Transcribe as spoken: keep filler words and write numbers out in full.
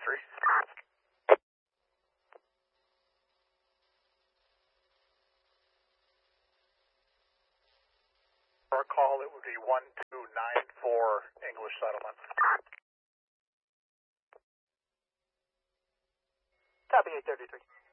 three. For a call, it would be one two nine four English Settlement. Copy eight thirty-three.